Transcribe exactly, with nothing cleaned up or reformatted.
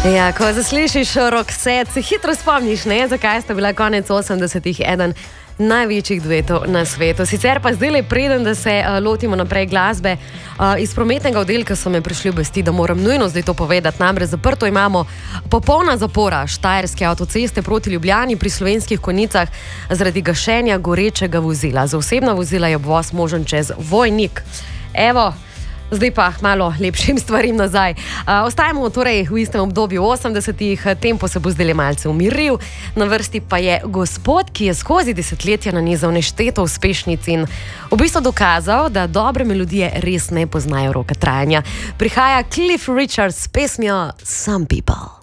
Ja, ko zaslišiš Roxette, se hitro spomniš, ne, zakaj sta bila konec osemdesetih eden največjih duetov na svetu. Sicer pa zdaj le preden, da se uh, lotimo naprej glasbe, uh, iz prometnega oddelka so me prišli obvesti, da moram nujno zdaj to povedati. Namreč zaprto imamo popolna zapora Štajerske avtoceste proti Ljubljani pri Slovenskih Konjicah zaradi gašenja gorečega vozila. Za osebna vozila je obvoz možen čez Vojnik. Evo, zdaj pa malo lepšim stvarim nazaj. Uh, ostajamo torej v istem obdobju osemdesetih, tempo se bo zdaj le malce umiril, na vrsti pa je gospod, ki je skozi desetletja nanizal nešteto uspešnic in v bistvu dokazal, da dobre melodije res ne poznajo roka trajanja. Prihaja Cliff Richard s pesmijo Some People.